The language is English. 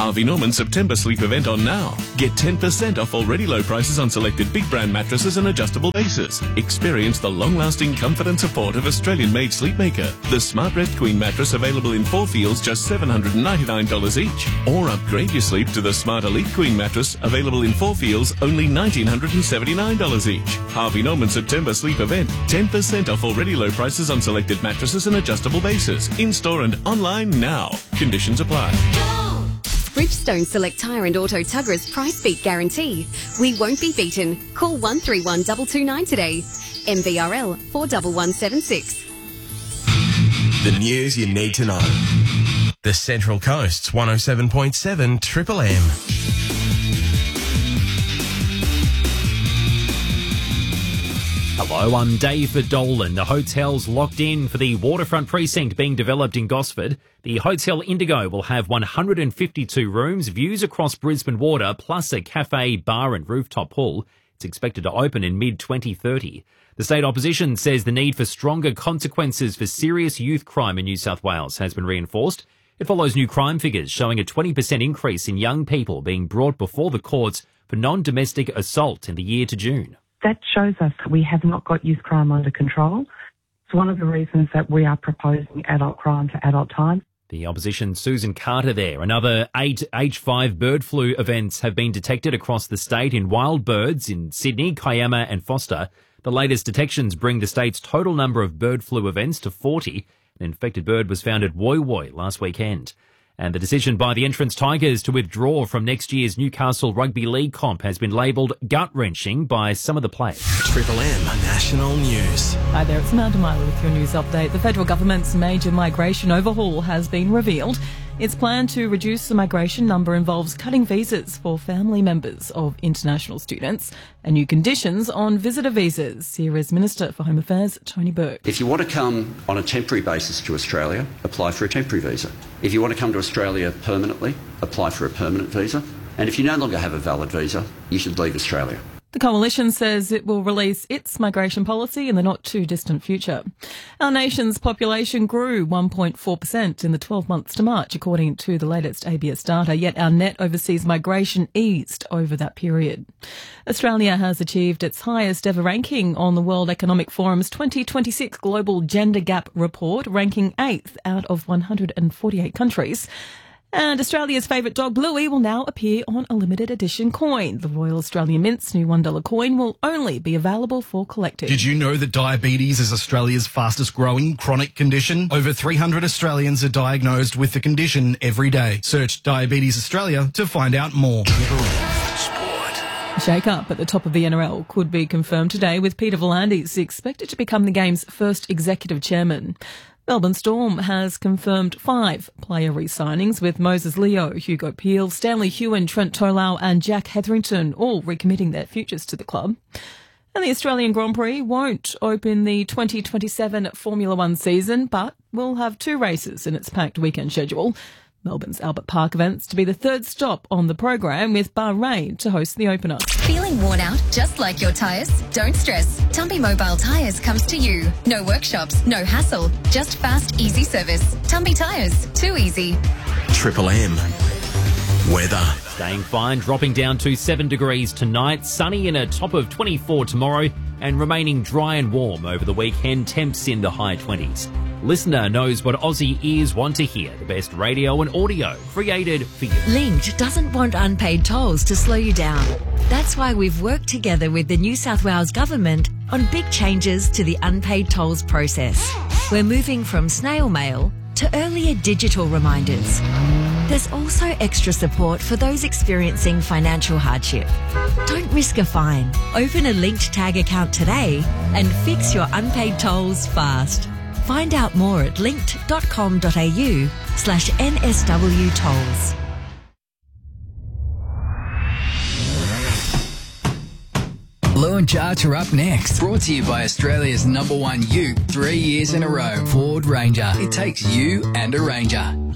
Harvey Norman September sleep event on now. Get 10% off already low prices on selected big brand mattresses and adjustable bases. Experience the long-lasting comfort and support of Australian-made Sleepmaker. The SmartRest Queen mattress available in 4 feels just $799 each. Or upgrade your sleep to the Smart Elite Queen mattress available in 4 feels only $1,979 each. Harvey Norman September sleep event. 10% off already low prices on selected mattresses and adjustable bases. In-store and online now. Conditions apply. Bridgestone Select Tyre and Auto Tugger's price beat guarantee. We won't be beaten. Call 131 229 today. MVRL 41176. The news you need to know. The Central Coast's 107.7 Triple M. Hello, I'm David Dolan. The hotel's locked in for the waterfront precinct being developed in Gosford. The Hotel Indigo will have 152 rooms, views across Brisbane Water, plus a cafe, bar and rooftop pool. It's expected to open in mid-2030. The state opposition says the need for stronger consequences for serious youth crime in New South Wales has been reinforced. It follows new crime figures showing a 20% increase in young people being brought before the courts for non-domestic assault in the year to June. That shows us that we have not got youth crime under control. It's one of the reasons that we are proposing adult crime to adult time. The opposition Susan Carter there. Another 8 H5 bird flu events have been detected across the state in wild birds in Sydney, Kiama and Foster. The latest detections bring the state's total number of bird flu events to 40. An infected bird was found at Woy Woy last weekend. And the decision by the Entrance Tigers to withdraw from next year's Newcastle Rugby League comp has been labelled gut-wrenching by some of the players. Triple M National News. Hi there, it's Amanda Miley with your news update. The federal government's major migration overhaul has been revealed. Its plan to reduce the migration number involves cutting visas for family members of international students and new conditions on visitor visas. Here is Minister for Home Affairs, Tony Burke. If you want to come on a temporary basis to Australia, apply for a temporary visa. If you want to come to Australia permanently, apply for a permanent visa. And if you no longer have a valid visa, you should leave Australia. The Coalition says it will release its migration policy in the not-too-distant future. Our nation's population grew 1.4% in the 12 months to March, according to the latest ABS data, yet our net overseas migration eased over that period. Australia has achieved its highest ever ranking on the World Economic Forum's 2026 Global Gender Gap Report, ranking 8th out of 148 countries. And Australia's favourite dog, Bluey, will now appear on a limited edition coin. The Royal Australian Mint's new $1 coin will only be available for collecting. Did you know that diabetes is Australia's fastest growing chronic condition? Over 300 Australians are diagnosed with the condition every day. Search Diabetes Australia to find out more. A shake-up at the top of the NRL could be confirmed today, with Peter V'landys expected to become the game's first executive chairman. Melbourne Storm has confirmed 5 player re-signings, with Moses Leo, Hugo Peel, Stanley Hewen, Trent Tolau and Jack Hetherington all recommitting their futures to the club. And the Australian Grand Prix won't open the 2027 Formula One season, but will have 2 races in its packed weekend schedule. Melbourne's Albert Park events to be the 3rd stop on the program, with Bahrain to host the opener. Feeling worn out, just like your tyres? Don't stress. Tumpy Mobile Tyres comes to you. No workshops, no hassle, just fast, easy service. Tumpy Tyres, too easy. Triple M. Weather. Staying fine, dropping down to 7 degrees tonight, sunny and a top of 24 tomorrow, and remaining dry and warm over the weekend, temps in the high 20s. Listener knows what Aussie ears want to hear, the best radio and audio created for you. Linkt doesn't want unpaid tolls to slow you down. That's why we've worked together with the New South Wales Government on big changes to the unpaid tolls process. We're moving from snail mail to earlier digital reminders. There's also extra support for those experiencing financial hardship. Don't risk a fine. Open a Linkt Tag account today and fix your unpaid tolls fast. Find out more at linkt.com.au/NSW tolls. Blue and Charge are up next. Brought to you by Australia's #1 ute 3 years in a row, Ford Ranger. It takes you and a Ranger.